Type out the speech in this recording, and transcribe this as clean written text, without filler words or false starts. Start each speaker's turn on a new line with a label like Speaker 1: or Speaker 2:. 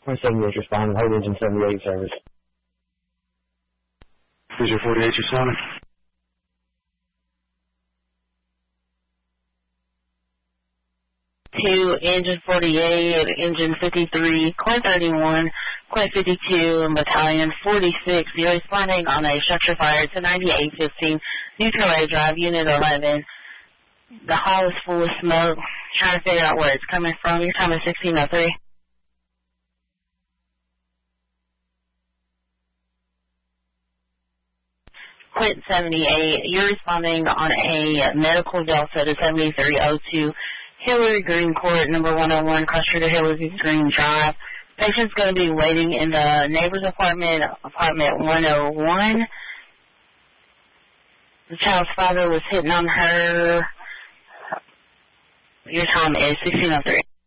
Speaker 1: 78 responding, hold engine 78 service.
Speaker 2: Cruiser 48 responding.
Speaker 3: To engine 48, engine 53, Quint 31, Quint 52, and battalion 46. You're responding on a structure fire to 9815, neutral A drive, unit 11. The hall is full of smoke. Trying to figure out where it's coming from. Your time is 16:03. Quint 78, you're responding on a medical delta to 7302. Hillary Green Court, number 101, cross street of Hillary Green Drive. Patient's going to be waiting in the neighbor's apartment, apartment 101. The child's father was hitting on her. Your time is 16:03.